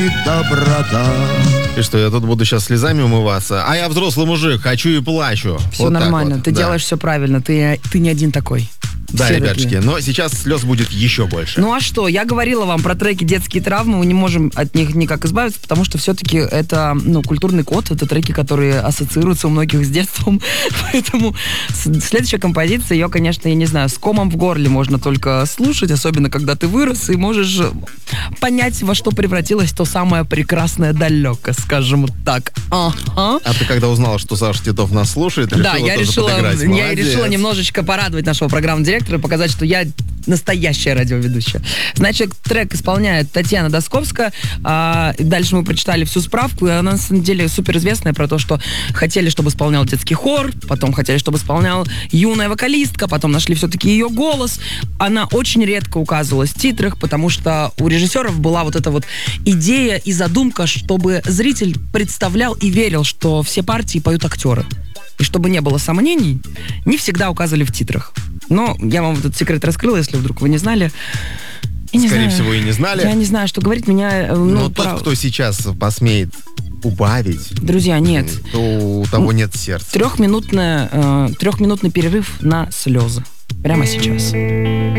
доброта. И что, я тут буду сейчас слезами умываться? А я взрослый мужик, хочу и плачу. Все Вот так нормально, вот, ты да. делаешь все правильно, ты не один такой. Да, Все ребятушки, такие. но сейчас слез будет еще больше. Ну а что, я говорила вам про треки «Детские травмы», мы не можем от них никак избавиться, потому что все-таки это, культурный код, это треки, которые ассоциируются у многих с детством, поэтому следующая композиция, ее, конечно, я не знаю, с комом в горле можно только слушать, особенно когда ты вырос и можешь понять, во что превратилось то самое прекрасное далеко, скажем так. Ага. А ты когда узнала, что Саша Титов нас слушает, Да, решила я тоже решила подыграть? Молодец. немножечко порадовать нашего программного директора, показать, что я настоящая радиоведущая. Значит, трек исполняет Татьяна Досковская. Дальше мы прочитали всю справку, и она, на самом деле, суперизвестная про то, что хотели, чтобы исполнял детский хор, потом хотели, чтобы исполнял юная вокалистка, потом нашли все-таки ее голос. Она очень редко указывалась в титрах, потому что у режиссеров была вот эта вот идея и задумка, чтобы зритель представлял и верил, что все партии поют актеры. И чтобы не было сомнений, не всегда указывали в титрах. Но я вам этот секрет раскрыла, если вдруг вы не знали. Скорее всего, и не знали. Я не знаю, что говорить. Меня... Но тот, кто сейчас посмеет убавить, Друзья, нет. то у того нет сердца. Трехминутный перерыв на слезы. Прямо сейчас.